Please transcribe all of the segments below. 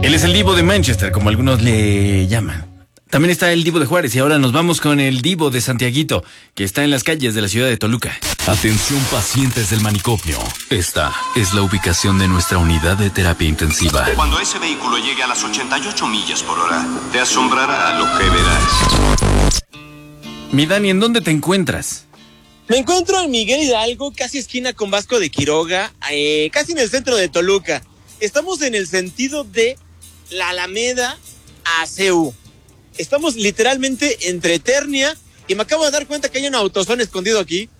Él es el Divo de Manchester, como algunos le llaman. También está el Divo de Juárez y ahora nos vamos con el Divo de Santiaguito, que está en las calles de la ciudad de Toluca. Atención pacientes del manicomio. Esta es la ubicación de nuestra unidad de terapia intensiva. Cuando ese vehículo llegue a las 88 millas por hora, te asombrará lo que verás. Mi Dani, ¿en dónde te encuentras? Me encuentro en Miguel Hidalgo, casi esquina con Vasco de Quiroga, casi en el centro de Toluca. Estamos en el sentido de la Alameda a CU. Estamos literalmente entre Eternia y me acabo de dar cuenta que hay un autosón escondido aquí.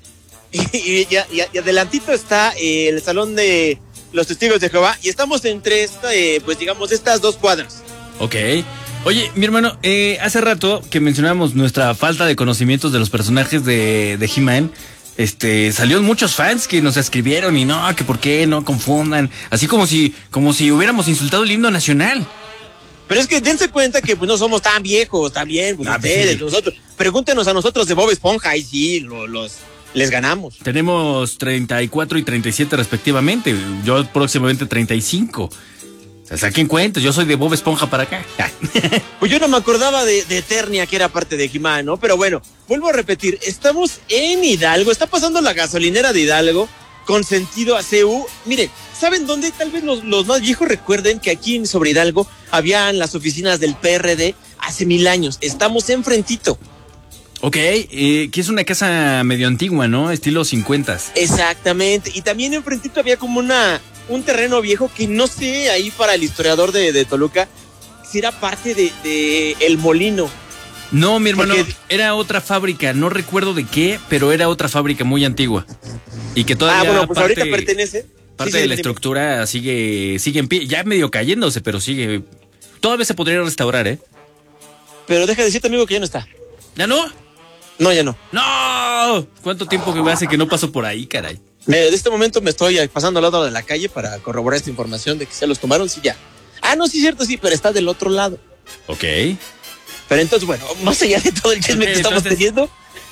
Y adelantito está el salón de los testigos de Jehová y estamos entre estas dos cuadras. Ok. Oye, mi hermano, hace rato que mencionábamos nuestra falta de conocimientos de los personajes de He-Man, salieron muchos fans que nos escribieron y no, que por qué no confundan, así como si hubiéramos insultado el himno nacional. Pero es que dense cuenta que pues no somos tan viejos, también, pues ustedes, sí. nosotros. Pregúntenos a nosotros de Bob Esponja y sí, les ganamos. Tenemos 34 y 37 respectivamente, yo próximamente 35. O sea, saquen cuentas, yo soy de Bob Esponja para acá. Pues yo no me acordaba de Eternia, que era parte de He-Man, ¿no? Pero bueno, vuelvo a repetir, estamos en Hidalgo, está pasando la gasolinera de Hidalgo con sentido a CU. Mire, ¿saben dónde? Tal vez los más viejos recuerden que aquí sobre Hidalgo habían las oficinas del PRD hace 1000 años. Estamos enfrentito. Ok, que es una casa medio antigua, ¿no? Estilo 50s. Exactamente, y también enfrentito había como un terreno viejo que no sé, ahí para el historiador de Toluca, si era parte de El Molino. No, mi hermano, era otra fábrica, no recuerdo de qué, pero era otra fábrica muy antigua. Y que todavía pues ahorita pertenece. Parte de la estructura sigue en pie, ya medio cayéndose, pero sigue. Todavía se podría restaurar, ¿eh? Pero deja de decirte, amigo, que ya no está. ¿Ya no? No, ya no. ¡No! ¿Cuánto tiempo que hace que no paso por ahí, caray? De este momento me estoy pasando al lado de la calle para corroborar esta información de que se los tomaron, sí, ya. Ah, no, sí, cierto, sí, pero está del otro lado. Ok. Pero entonces, bueno, más allá de todo el chisme que estamos teniendo,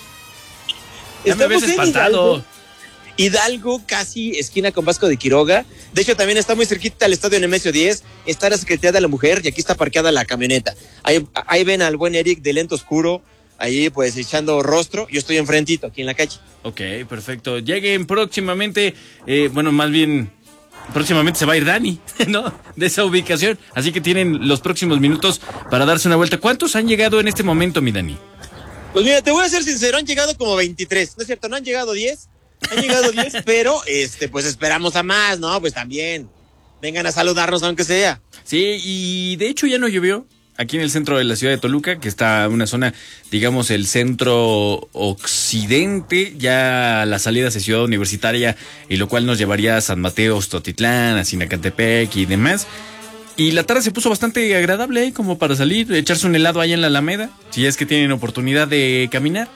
ya me habías espantado. Hidalgo, casi esquina con Vasco de Quiroga. De hecho, también está muy cerquita al estadio Nemesio 10. Está la Secretaría de la Mujer y aquí está parqueada la camioneta. Ahí ven al buen Eric de lente oscuro, ahí pues echando rostro. Yo estoy enfrentito, aquí en la calle. Ok, perfecto. Lleguen próximamente, más bien, próximamente se va a ir Dani, ¿no? De esa ubicación. Así que tienen los próximos minutos para darse una vuelta. ¿Cuántos han llegado en este momento, mi Dani? Pues mira, te voy a ser sincero, han llegado como 23. ¿No es cierto? ¿No han llegado 10? Han llegado 10, pero pues esperamos a más, ¿no? Pues también vengan a saludarnos aunque sea. Sí, y de hecho ya no llovió aquí en el centro de la ciudad de Toluca, que está una zona, digamos, el centro occidente, ya la salida hacia Ciudad Universitaria, y lo cual nos llevaría a San Mateo, Totitlán, a Sinacantepec y demás. Y la tarde se puso bastante agradable, como para salir, echarse un helado ahí en la Alameda, si es que tienen oportunidad de caminar,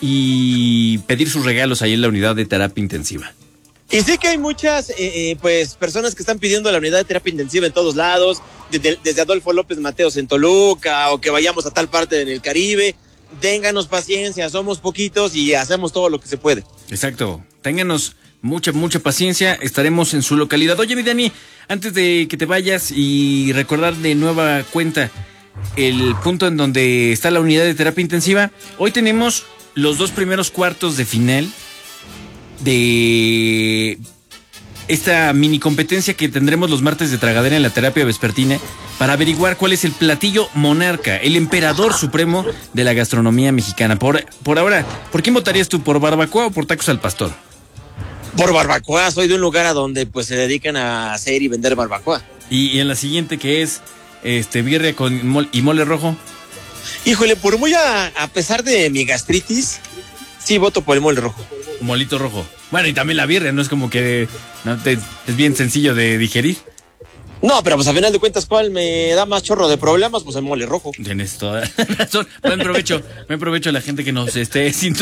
y pedir sus regalos ahí en la unidad de terapia intensiva. Y sé que hay muchas personas que están pidiendo la unidad de terapia intensiva en todos lados, desde Adolfo López Mateos en Toluca, o que vayamos a tal parte en el Caribe. Ténganos paciencia, somos poquitos y hacemos todo lo que se puede. Exacto, ténganos mucha paciencia, estaremos en su localidad. Oye, mi Dani, antes de que te vayas y recordar de nueva cuenta el punto en donde está la unidad de terapia intensiva, hoy tenemos los 2 primeros cuartos de final de esta mini competencia que tendremos los martes de tragadera en la terapia vespertina para averiguar cuál es el platillo monarca, el emperador supremo de la gastronomía mexicana. Por ahora, ¿por quién votarías tú? ¿Por barbacoa o por tacos al pastor? Por barbacoa, soy de un lugar a donde pues se dedican a hacer y vender barbacoa. Y en la siguiente, que es birria con mole rojo. Híjole, por muy a pesar de mi gastritis, sí voto por el mole rojo. Molito rojo. Bueno, y también la birria, no es como que es bien sencillo de digerir. No, pero pues a final de cuentas, ¿cuál me da más chorro de problemas? Pues el mole rojo. Tienes toda la razón. Buen provecho a la gente que nos esté sintonizando.